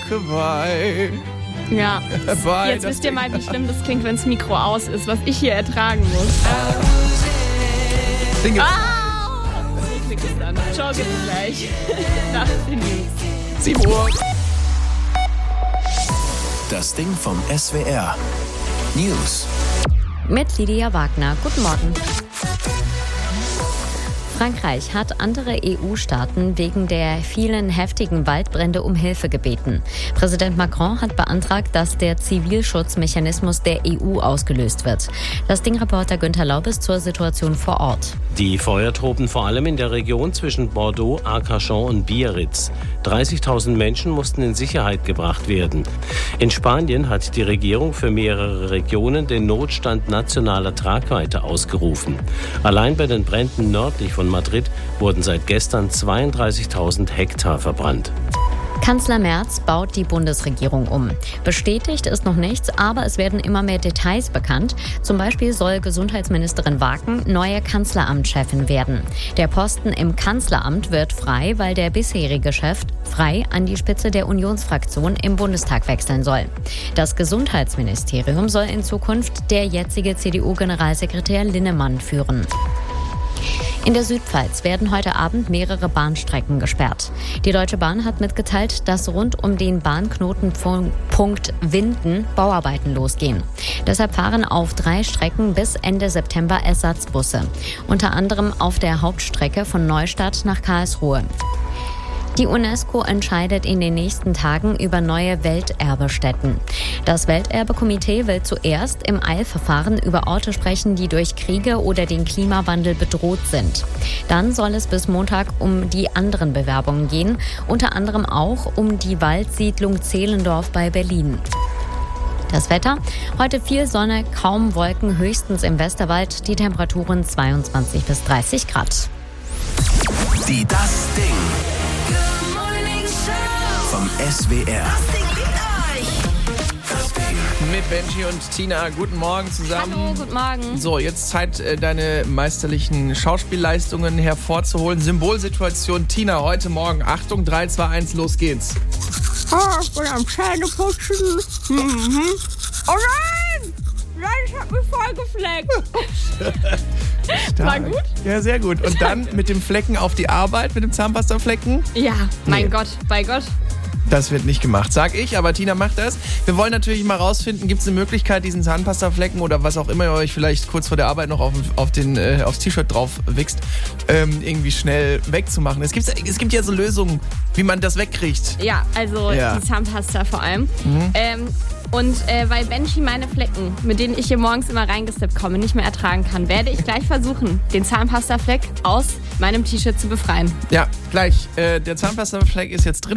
Goodbye. Ja, Bye, jetzt das wisst ihr Ding. mal, wie schlimm das klingt, wenn das Mikro aus ist, was ich hier ertragen muss. Ding ist So klingt es dann. Ciao, bis gleich. Nach den News. 7 Uhr. Das Ding vom SWR. News. Mit Lydia Wagner. Guten Morgen. Frankreich hat andere EU-Staaten wegen der vielen heftigen Waldbrände um Hilfe gebeten. Präsident Macron hat beantragt, dass der Zivilschutzmechanismus der EU ausgelöst wird. Das Ding-Reporter Günther Laubes zur Situation vor Ort. Die Feuer toben vor allem in der Region zwischen Bordeaux, Arcachon und Biarritz. 30.000 Menschen mussten in Sicherheit gebracht werden. In Spanien hat die Regierung für mehrere Regionen den Notstand nationaler Tragweite ausgerufen. Allein bei den Bränden nördlich von Madrid wurden seit gestern 32.000 Hektar verbrannt. Kanzler Merz baut die Bundesregierung um. Bestätigt ist noch nichts, aber es werden immer mehr Details bekannt. Zum Beispiel soll Gesundheitsministerin Waken neue Kanzleramtschefin werden. Der Posten im Kanzleramt wird frei, weil der bisherige Chef frei an die Spitze der Unionsfraktion im Bundestag wechseln soll. Das Gesundheitsministerium soll in Zukunft der jetzige CDU-Generalsekretär Linnemann führen. In der Südpfalz werden heute Abend mehrere Bahnstrecken gesperrt. Die Deutsche Bahn hat mitgeteilt, dass rund um den Bahnknotenpunkt Winden Bauarbeiten losgehen. Deshalb fahren auf 3 Strecken bis Ende September Ersatzbusse. Unter anderem auf der Hauptstrecke von Neustadt nach Karlsruhe. Die UNESCO entscheidet in den nächsten Tagen über neue Welterbestätten. Das Welterbekomitee will zuerst im Eilverfahren über Orte sprechen, die durch Kriege oder den Klimawandel bedroht sind. Dann soll es bis Montag um die anderen Bewerbungen gehen, unter anderem auch um die Waldsiedlung Zehlendorf bei Berlin. Das Wetter: heute viel Sonne, kaum Wolken, höchstens im Westerwald, die Temperaturen 22 bis 30 Grad. Die Das Ding vom SWR. Mit Benji und Tina. Guten Morgen zusammen. Hallo, guten Morgen. So, jetzt Zeit, deine meisterlichen Schauspielleistungen hervorzuholen. Symbolsituation. Tina, heute Morgen. Achtung, 3, 2, 1, los geht's. Oh, ich bin am Zähneputzen. Oh nein! Nein, ich hab mich voll gefleckt. War gut? Ja, sehr gut. Und dann mit dem Flecken auf die Arbeit, mit dem Zahnpastaflecken? Ja, mein Nee. Gott, bei Gott. Das wird nicht gemacht, sag ich, aber Tina macht das. Wir wollen natürlich mal rausfinden, gibt es eine Möglichkeit, diesen Zahnpastaflecken oder was auch immer ihr euch vielleicht kurz vor der Arbeit noch aufs T-Shirt drauf wichst, irgendwie schnell wegzumachen. Es gibt ja so Lösungen, wie man das wegkriegt. Ja, also Ja. die Zahnpasta vor allem. Weil Benji meine Flecken, mit denen ich hier morgens immer reingesteppt komme, nicht mehr ertragen kann, werde ich gleich versuchen, den Zahnpastafleck aus meinem T-Shirt zu befreien. Ja, gleich. Der Zahnpastafleck ist jetzt drin.